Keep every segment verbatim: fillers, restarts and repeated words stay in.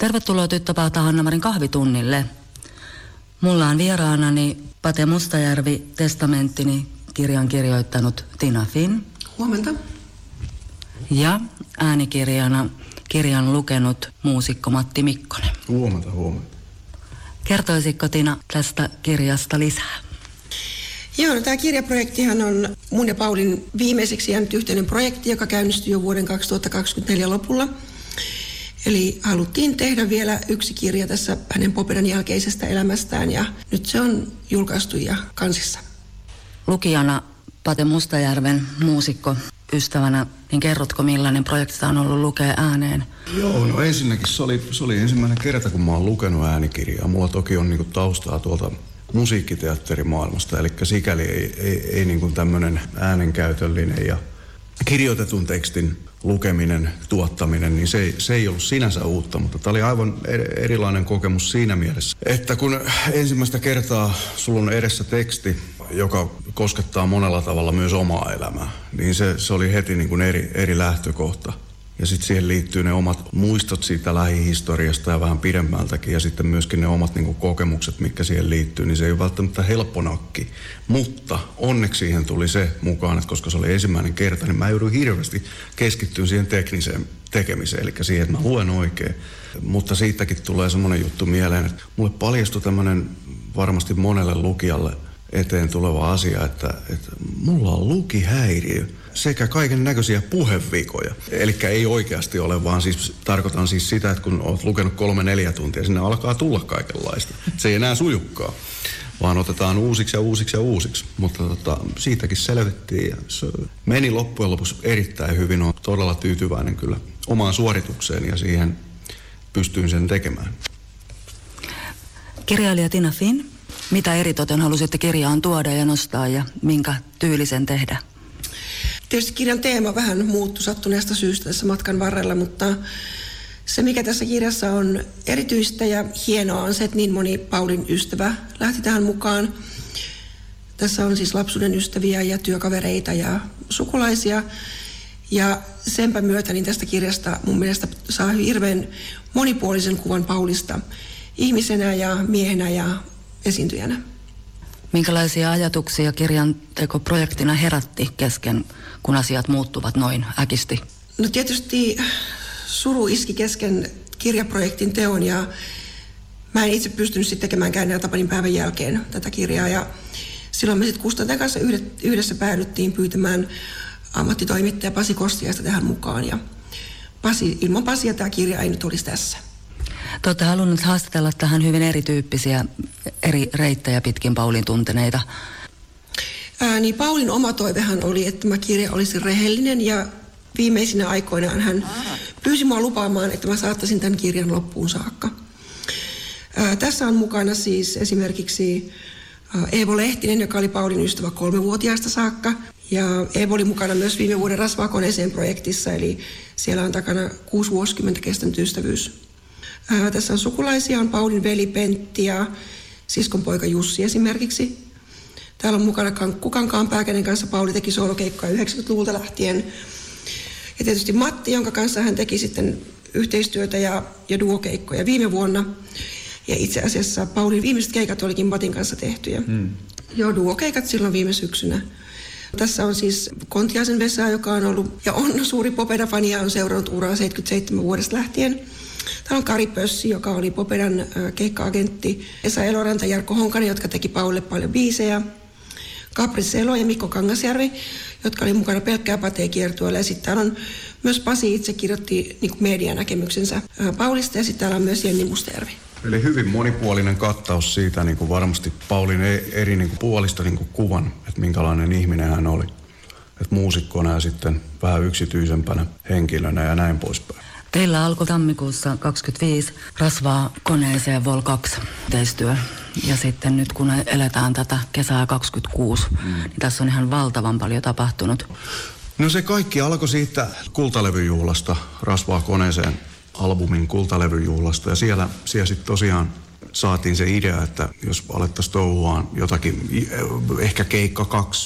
Tervetuloa Tyttöpauta Hannamarin kahvitunnille. Mulla on vieraanani Pate Mustajärvi, Testamenttini kirjan kirjoittanut Tina Finn. Huomenta. Ja äänikirjana kirjan lukenut muusikko Matti Mikkonen. Huomenta, huomenta. Kertoisitko Tina tästä kirjasta lisää? Joo, no, tämä kirjaprojektihan on mun ja Paulin viimeiseksi jäänyt yhteinen projekti, joka käynnistyi jo vuoden kaksituhattakaksikymmentäneljä lopulla. Eli haluttiin tehdä vielä yksi kirja tässä hänen Popedan jälkeisestä elämästään ja nyt se on julkaistu ja kansissa. Lukijana Pate Mustajärven muusikko ystävänä, niin kerrotko millainen projekti on ollut lukea ääneen? Joo, no ensinnäkin se oli, se oli ensimmäinen kerta, kun mä oon lukenut äänikirjaa. Mulla toki on niinku taustaa tuolta musiikkiteatterimaailmasta, eli sikäli ei, ei, ei niinku tämmöinen äänenkäytöllinen ja kirjoitetun tekstin lukeminen, tuottaminen, niin se, se ei ollut sinänsä uutta, mutta tämä oli aivan erilainen kokemus siinä mielessä, että kun ensimmäistä kertaa sulla on edessä teksti, joka koskettaa monella tavalla myös omaa elämää, niin se, se oli heti niin kuin eri, eri lähtökohta. Ja sitten siihen liittyy ne omat muistot siitä lähihistoriasta ja vähän pidemmältäkin ja sitten myöskin ne omat niin kuin kokemukset, mitkä siihen liittyy, niin se ei ole välttämättä helppo nakki. Mutta onneksi siihen tuli se mukaan, että koska se oli ensimmäinen kerta, niin mä joudun hirveästi keskittyä siihen tekniseen tekemiseen, eli siihen, että mä luen oikein. Mutta siitäkin tulee semmoinen juttu mieleen, että mulle paljastui tämmöinen varmasti monelle lukijalle eteen tuleva asia, että, että mulla on lukihäiriö sekä kaiken näköisiä puhevikoja. Eli ei oikeasti ole, vaan siis tarkoitan siis sitä, että kun olet lukenut kolme neljä tuntia, sinne alkaa tulla kaikenlaista. Se ei enää sujukkaa, vaan otetaan uusiksi ja uusiksi ja uusiksi. Mutta tota, siitäkin selvitettiin ja se meni loppujen lopuksi erittäin hyvin. Olen todella tyytyväinen kyllä omaan suoritukseen ja siihen pystyin sen tekemään. Kirjailija Tina Finn, mitä eritoten halusitte kirjaan tuoda ja nostaa ja minkä tyylisen tehdä? Tietysti kirjan teema vähän muuttui sattuneesta syystä tässä matkan varrella, mutta se mikä tässä kirjassa on erityistä ja hienoa on se, että niin moni Paulin ystävä lähti tähän mukaan. Tässä on siis lapsuuden ystäviä ja työkavereita ja sukulaisia ja senpä myötä niin tästä kirjasta mun mielestä saa hirveän monipuolisen kuvan Paulista ihmisenä ja miehenä ja esiintyjänä. Minkälaisia ajatuksia kirjan tekoprojektina herätti kesken, kun asiat muuttuvat noin äkisti? No tietysti suru iski kesken kirjaprojektin teon ja mä en itse pystynyt sitten tekemään Käänne Tapanin päivän jälkeen tätä kirjaa. Ja silloin me sitten Kustanten kanssa yhdessä päädyttiin pyytämään ammattitoimittaja Pasi Kostiaista tähän mukaan. Ja Pasi, ilman Pasia tämä kirja ei nyt olisi tässä. Te olette halunnut haastatella tähän hyvin erityyppisiä eri reittejä pitkin Paulin tunteneita. Ää, niin Paulin oma toivehan oli, että tämä kirja olisi rehellinen ja viimeisinä aikoinaan hän pyysi mua lupaamaan, että mä saattaisin tämän kirjan loppuun saakka. Ää, tässä on mukana siis esimerkiksi ää, Eevo Lehtinen, joka oli Paulin ystävä kolmevuotiaasta saakka. Ja Eevo oli mukana myös viime vuoden Rasvaa koneeseen -projektissa, eli siellä on takana kuusi vuosikymmentä kestänyt ystävyys. Ää, tässä on sukulaisia, on Paulin veli Pentti ja siskon poika Jussi esimerkiksi. Täällä on mukana Kankku Kankaanpää, kenen kanssa Pauli teki soolokeikkoja yhdeksänkymmentäluvulta lähtien. Ja tietysti Matti, jonka kanssa hän teki sitten yhteistyötä ja, ja duokeikkoja viime vuonna. Ja itse asiassa Paulin viimeiset keikat olikin Matin kanssa tehtyjä. Hmm. Joo, duokeikat silloin viime syksynä. Tässä on siis Kontiaisen Vesa, joka on ollut ja on suuri Popeda-fani ja on seurannut uraa seitsemänkymmentäseitsemän vuodesta lähtien. Täällä on Kari Pössi, joka oli Popedan keikka-agentti. Esa Eloranta ja Jarkko Honkanen, jotka teki Paulille paljon biisejä. Kapri Selo ja Mikko Kangasjärvi, jotka oli mukana pelkkää Patea-kiertueella. Ja sitten täällä on myös Pasi itse kirjoitti niin kuin medianäkemyksensä Paulista ja sitten täällä on myös Jenni Mustajärvi. Eli hyvin monipuolinen kattaus siitä niin kuin varmasti Paulin eri niin kuin puolista niin kuin kuvan, että minkälainen ihminen hän oli. Että muusikkona ja sitten vähän yksityisempänä henkilönä ja näin poispäin. Teillä alkoi tammikuussa kaksikymmentäviisi Rasvaa koneeseen Vol kaksi -yhteistyö. Ja sitten nyt kun eletään tätä kesää kaksikymmentäkuusi, mm. niin tässä on ihan valtavan paljon tapahtunut. No se kaikki alkoi siitä kultalevyjuhlasta, Rasvaa koneeseen albumin kultalevyjuhlasta. Ja siellä, siellä sitten tosiaan saatiin se idea, että jos alettaisiin touhuaan jotakin, ehkä keikka kaksi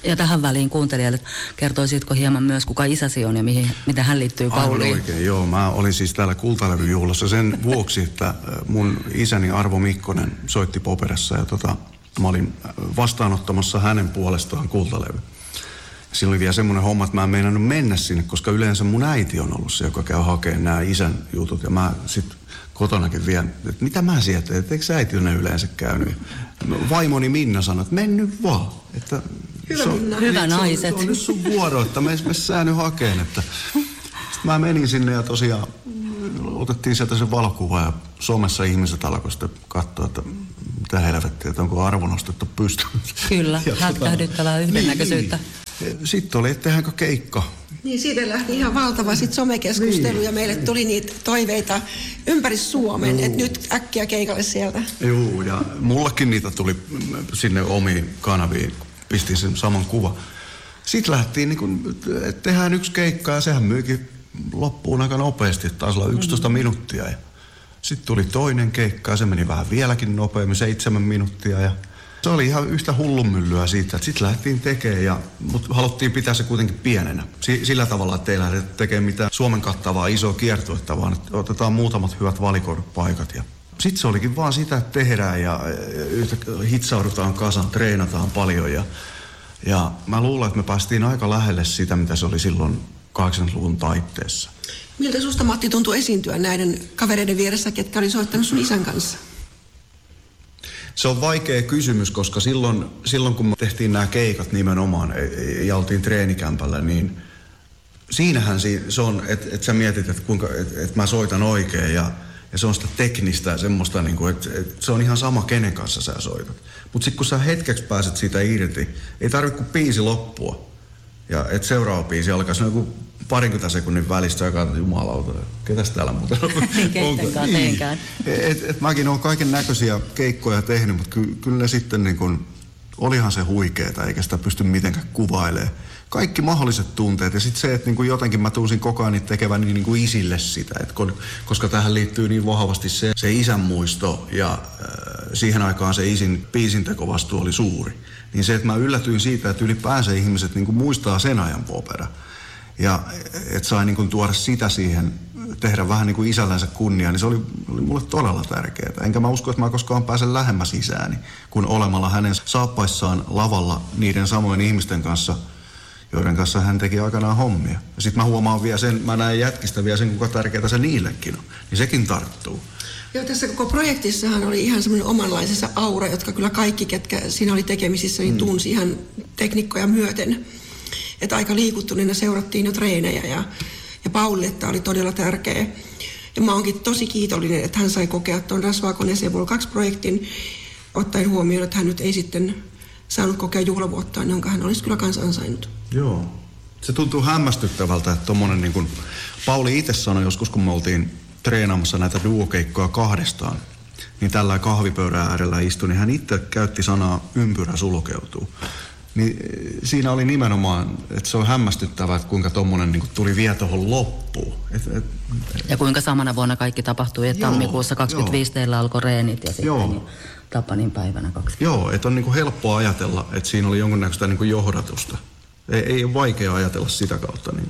Ja tähän väliin kuuntelijalle kertoisitko hieman myös, kuka isäsi on ja mihin, miten hän liittyy Pauliin? Aivan oikein, joo. Mä olin siis täällä Kultalevyjuhlassa sen vuoksi, että mun isäni Arvo Mikkonen soitti Poperassa ja tota, mä olin vastaanottamassa hänen puolestaan Kultalevy. Siinä oli vielä semmoinen homma, että mä en meinannut mennä sinne, koska yleensä mun äiti on ollut se, joka käy hakemaan nämä isän jutut. Ja mä sitten kotonakin vielä, että mitä mä sieltä, että eikö äiti ole ne yleensä käynyt? Vaimoni Minna sanoi, että mennyt vaan. Että Hyvä, Minna. Hyvä se on, naiset. Se on nyt sun vuoro, että me, me säänyt hakeen. Että. Sitten mä menin sinne ja tosiaan otettiin sieltä se valokuva ja somessa ihmiset alkoi sitten katsoa, että mitä helvettiä, että onko arvo nostettu pystyyn. Kyllä, hätkähdyttävää yhdennäköisyyttä. Niin. Sitten oli, että tehdäänkö keikka. Niin siitä lähti ihan valtava sit somekeskustelu niin. Ja meille tuli niitä toiveita ympäri Suomen, että nyt äkkiä keikalle sieltä. Joo, ja mullakin niitä tuli sinne omiin kanaviin, pistin sen saman kuvan. Sitten lähtiin, niin kun, että tehdään yksi keikka ja sehän myykin loppuun aika nopeasti, että taisi olla yksitoista minuuttia. Sitten tuli toinen keikka ja se meni vähän vieläkin nopeammin, seitsemän minuuttia ja se oli ihan yhtä hullunmyllyä siitä, että sitten lähdettiin tekemään, ja, mutta haluttiin pitää se kuitenkin pienenä. S- sillä tavalla, että ei lähdetä tekemään mitään Suomen kattavaa isoa kiertuetta, vaan että otetaan muutamat hyvät valikoidut Ja sitten se olikin vaan sitä, että tehdään ja yhtä hitsaudutaan kasaan, treenataan paljon. Ja, ja mä luulen, että me päästiin aika lähelle sitä, mitä se oli silloin kahdeksankymmentäluvun taitteessa. Miltä susta, Matti, tuntui esiintyä näiden kavereiden vieressä, ketkä oli soittanut sun isän kanssa? Se on vaikea kysymys, koska silloin, silloin kun me tehtiin nämä keikat nimenomaan ja oltiin treenikämpällä, niin siinähän se on, että et sä mietit, että kuinka, et, et mä soitan oikein ja, ja se on sitä teknistä semmoista, niin kuin, että et se on ihan sama kenen kanssa sä soitat. Mutta sitten kun sä hetkeksi pääset siitä irti, ei tarvitse kuin biisi loppua ja että seuraava biisi alkaa, se on joku parinkymmentä sekunnin välistä ja katsotaan, jumalauta, ketäs täällä muuten on? Keittenkään teinkään. Et, et mäkin olen kaiken näköisiä keikkoja tehnyt, mutta ky, kyllä ne sitten niin kun, olihan se huikeeta, eikä sitä pysty mitenkään kuvailemaan. Kaikki mahdolliset tunteet ja sitten se, että niin kuin jotenkin mä tunsin koko ajan tekevän niin, niin kuin isille sitä, että kun, koska tähän liittyy niin vahvasti se, se isän muisto ja äh, siihen aikaan se isin biisintekovastuu oli suuri. Niin se, että mä yllätyin siitä, että ylipäänsä ihmiset niin kuin muistaa sen ajan Popera. Ja että sai niin kuin tuoda sitä siihen, tehdä vähän niin kuin isällänsä kunniaa, niin se oli, oli mulle todella tärkeää. Enkä mä usko, että mä koskaan pääsen lähemmäs isääni, kun olemalla hänen saappaissaan lavalla niiden samojen ihmisten kanssa, joiden kanssa hän teki aikanaan hommia. Ja sit mä huomaan vielä sen, mä näen jätkistä vielä sen, kuinka tärkeää se niillekin on. Niin sekin tarttuu. Joo, tässä koko projektissahan oli ihan semmoinen omanlaisensa aura, jotka kyllä kaikki, ketkä siinä oli tekemisissä, niin tunsi ihan teknikkoja myöten. Että aika liikuttuneena seurattiin jo treenejä ja, ja Paulille oli todella tärkeä. Ja mä oonkin tosi kiitollinen, että hän sai kokea tuon Rasvaa koneeseen Vol kaksi-projektin, ottaen huomioon, että hän nyt ei sitten saanut kokea juhlavuottaan, jonka hän olisi kyllä kans ansainnut. Joo. Se tuntuu hämmästyttävältä, että tommonen niin kuin Pauli itse sanoi joskus, kun me oltiin treenaamassa näitä duokeikkoja kahdestaan, niin tällä kahvipöydän äärellä istui, niin hän itse käytti sanaa ympyrä sulkeutuu. Niin siinä oli nimenomaan, että se on hämmästyttävää, että kuinka tommonen niin kuin tuli vielä tuohon loppuun. Et, et, ja kuinka samana vuonna kaikki tapahtui, että joo, tammikuussa kaksikymmentäviisi joo. Teillä alkoi reenit ja sitten niin Tapanin päivänä kaksikymmentä. Joo, että on niin kuin helppoa ajatella, että siinä oli jonkunnäköistä niin kuin johdatusta. Ei, ei ole vaikea ajatella sitä kautta. Niin.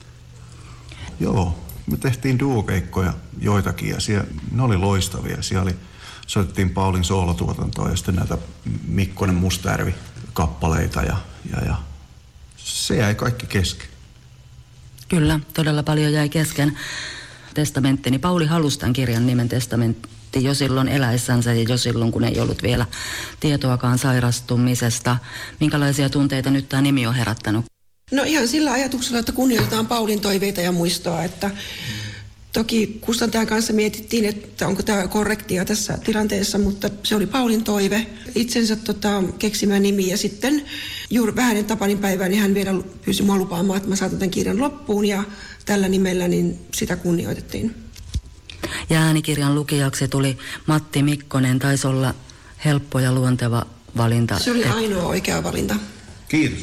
Joo, me tehtiin duokeikkoja joitakin ja siellä, ne oli loistavia. Siellä oli, soitettiin Paulin soolotuotantoa ja sitten näitä Mikkonen Mustajärvi kappaleita ja, ja, ja se jäi kaikki kesken. Kyllä, todella paljon jäi kesken. Testamentti, niin Pauli halusi tämän kirjan nimen Testamentti jo silloin eläessänsä ja jo silloin, kun ei ollut vielä tietoakaan sairastumisesta. Minkälaisia tunteita nyt tämä nimi on herättänyt? No ihan sillä ajatuksella, että kunnioitetaan Paulin toiveita ja muistoa, että toki kustantajan kanssa mietittiin, että onko tämä korrektia tässä tilanteessa, mutta se oli Paulin toive, itsensä tota, keksimä nimi ja sitten juuri vähän Tapanin päivään niin hän vielä pyysi mua lupaamaan, että mä saatan tämän kirjan loppuun ja tällä nimellä niin sitä kunnioitettiin. Ja äänikirjan lukijaksi tuli Matti Mikkonen, taisi olla helppo ja luonteva valinta. Se oli ainoa oikea valinta. Kiitos.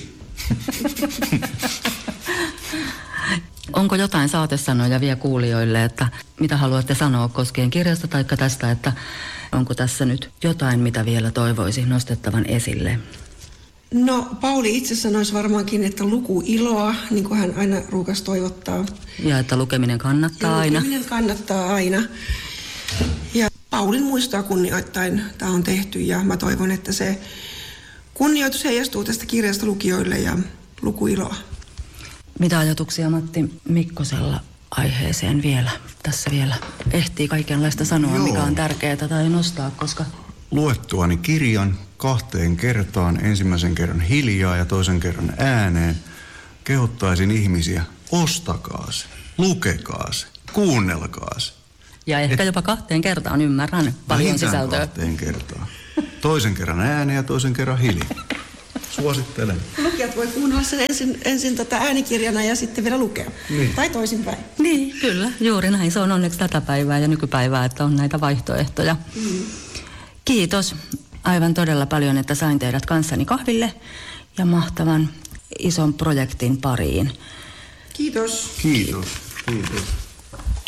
Onko jotain saatesanoja vielä kuulijoille, että mitä haluatte sanoa koskien kirjasta tai tästä, että onko tässä nyt jotain, mitä vielä toivoisi nostettavan esille? No Pauli itse sanoisi varmaankin, että lukuiloa, niin kuin hän aina ruukas toivottaa. Ja että lukeminen kannattaa ja aina. Lukeminen kannattaa aina. Ja Paulin muistoa kunnioittain tämä on tehty ja mä toivon, että se kunnioitus heijastuu tästä kirjasta lukijoille ja lukuiloa. Mitä ajatuksia Matti Mikkosella aiheeseen vielä? Tässä vielä ehtii kaikenlaista sanoa, Joo. mikä on tärkeää tai nostaa, koska... Luettuani kirjan kahteen kertaan, ensimmäisen kerran hiljaa ja toisen kerran ääneen, kehottaisin ihmisiä, ostakaa se, lukekaa se, kuunnelkaa se. Ja ehkä Et, jopa kahteen kertaan, ymmärrän paljon sisältöä. kahteen kertaan. Toisen kerran ääneen ja toisen kerran hiljaa. Suosittelen. Lukijat voi kuunnella sen ensin, ensin tota äänikirjana ja sitten vielä lukea. Niin. Tai toisinpäin. Niin, kyllä. Juuri näin. Se on onneksi tätä päivää ja nykypäivää, että on näitä vaihtoehtoja. Mm. Kiitos aivan todella paljon, että sain teidät kanssani kahville ja mahtavan ison projektin pariin. Kiitos. Kiitos. Kiitos.